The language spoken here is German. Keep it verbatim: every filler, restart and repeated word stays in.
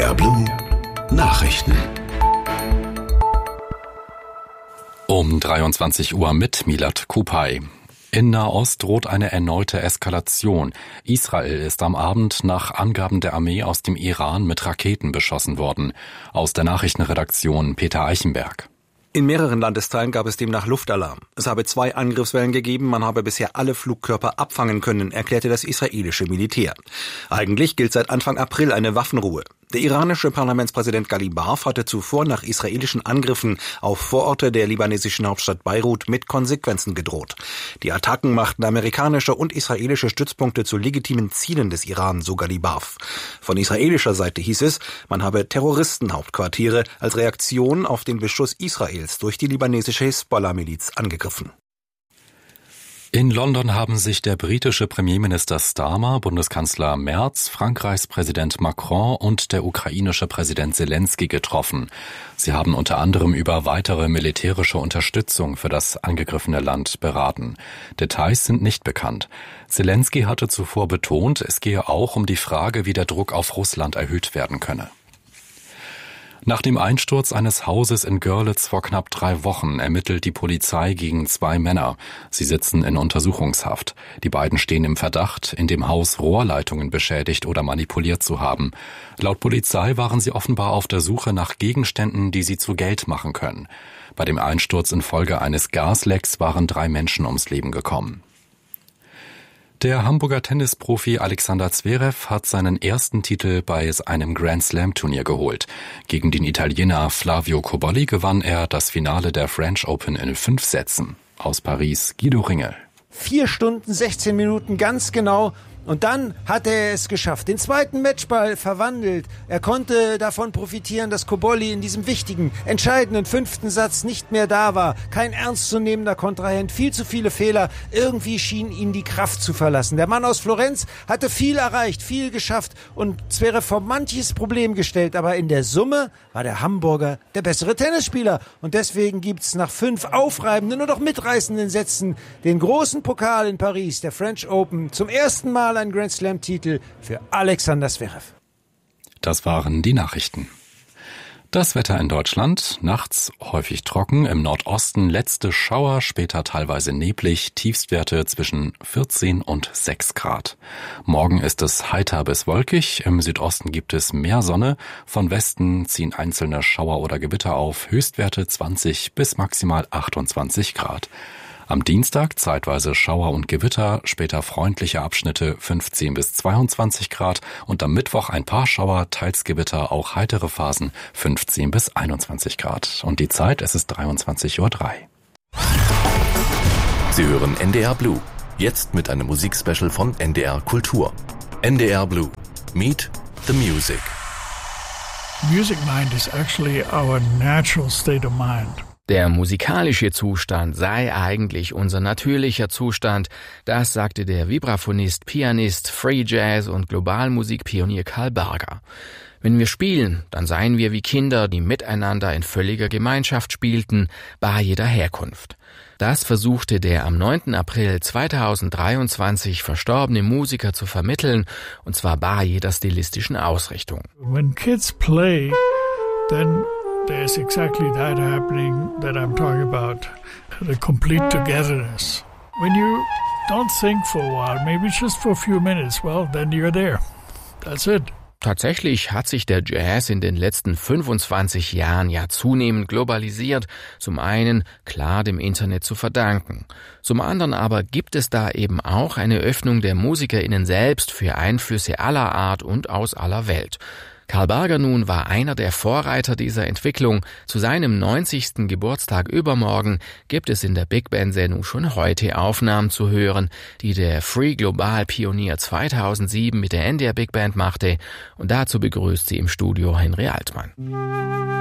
R Blue Nachrichten. Um dreiundzwanzig Uhr mit Milad Kupay. In Nahost droht eine erneute Eskalation. Israel ist am Abend nach Angaben der Armee aus dem Iran mit Raketen beschossen worden. Aus der Nachrichtenredaktion Peter Eichenberg. In mehreren Landesteilen gab es demnach Luftalarm. Es habe zwei Angriffswellen gegeben, man habe bisher alle Flugkörper abfangen können, erklärte das israelische Militär. Eigentlich gilt seit Anfang April eine Waffenruhe. Der iranische Parlamentspräsident Ghalibaf hatte zuvor nach israelischen Angriffen auf Vororte der libanesischen Hauptstadt Beirut mit Konsequenzen gedroht. Die Attacken machten amerikanische und israelische Stützpunkte zu legitimen Zielen des Iran, so Ghalibaf. Von israelischer Seite hieß es, man habe Terroristenhauptquartiere als Reaktion auf den Beschuss Israels durch die libanesische Hisbollah-Miliz angegriffen. In London haben sich der britische Premierminister Starmer, Bundeskanzler Merz, Frankreichs Präsident Macron und der ukrainische Präsident Zelensky getroffen. Sie haben unter anderem über weitere militärische Unterstützung für das angegriffene Land beraten. Details sind nicht bekannt. Zelensky hatte zuvor betont, es gehe auch um die Frage, wie der Druck auf Russland erhöht werden könne. Nach dem Einsturz eines Hauses in Görlitz vor knapp drei Wochen ermittelt die Polizei gegen zwei Männer. Sie sitzen in Untersuchungshaft. Die beiden stehen im Verdacht, in dem Haus Rohrleitungen beschädigt oder manipuliert zu haben. Laut Polizei waren sie offenbar auf der Suche nach Gegenständen, die sie zu Geld machen können. Bei dem Einsturz infolge eines Gaslecks waren drei Menschen ums Leben gekommen. Der Hamburger Tennisprofi Alexander Zverev hat seinen ersten Titel bei einem Grand-Slam-Turnier geholt. Gegen den Italiener Flavio Cobolli gewann er das Finale der French Open in fünf Sätzen. Aus Paris Guido Ringel. Vier Stunden, sechzehn Minuten ganz genau. Und dann hat er es geschafft. Den zweiten Matchball verwandelt. Er konnte davon profitieren, dass Cobolli in diesem wichtigen, entscheidenden fünften Satz nicht mehr da war. Kein ernstzunehmender Kontrahent, viel zu viele Fehler. Irgendwie schien ihn die Kraft zu verlassen. Der Mann aus Florenz hatte viel erreicht, viel geschafft und Zverev vor manches Problem gestellt. Aber in der Summe war der Hamburger der bessere Tennisspieler. Und deswegen gibt's nach fünf aufreibenden und auch mitreißenden Sätzen den großen Pokal in Paris, der French Open, zum ersten Mal ein Grand-Slam-Titel für Alexander Zverev. Das waren die Nachrichten. Das Wetter in Deutschland, nachts häufig trocken, im Nordosten letzte Schauer, später teilweise neblig, Tiefstwerte zwischen vierzehn und sechs Grad. Morgen ist es heiter bis wolkig, im Südosten gibt es mehr Sonne, von Westen ziehen einzelne Schauer oder Gewitter auf, Höchstwerte zwanzig bis maximal achtundzwanzig Grad. Am Dienstag zeitweise Schauer und Gewitter, später freundliche Abschnitte fünfzehn bis zweiundzwanzig Grad und am Mittwoch ein paar Schauer, teils Gewitter, auch heitere Phasen fünfzehn bis einundzwanzig Grad. Und die Zeit, es ist dreiundzwanzig Uhr drei. Sie hören N D R Blue, jetzt mit einem Musikspecial von N D R Kultur. N D R Blue, Meet the Music. Music mind is actually our natural state of mind. Der musikalische Zustand sei eigentlich unser natürlicher Zustand, das sagte der Vibraphonist, Pianist, Free Jazz und Globalmusikpionier Carl Berger. Wenn wir spielen, dann seien wir wie Kinder, die miteinander in völliger Gemeinschaft spielten, bar jeder Herkunft. Das versuchte der am neunten April zweitausenddreiundzwanzig verstorbene Musiker zu vermitteln, und zwar bar jeder stilistischen Ausrichtung. When kids play, then there's exactly that happening that I'm talking about, the complete togetherness. When you don't sing for a while, maybe just for a few minutes, well, then you're there. That's it. Tatsächlich hat sich der Jazz in den letzten fünfundzwanzig Jahren ja zunehmend globalisiert, zum einen klar dem Internet zu verdanken. Zum anderen aber gibt es da eben auch eine Öffnung der MusikerInnen selbst für Einflüsse aller Art und aus aller Welt. Carl Berger nun war einer der Vorreiter dieser Entwicklung. Zu seinem neunzigsten Geburtstag übermorgen gibt es in der Big Band Sendung schon heute Aufnahmen zu hören, die der Free Global Pionier zweitausendsieben mit der N D R Big Band machte, und dazu begrüßt sie im Studio Henry Altmann.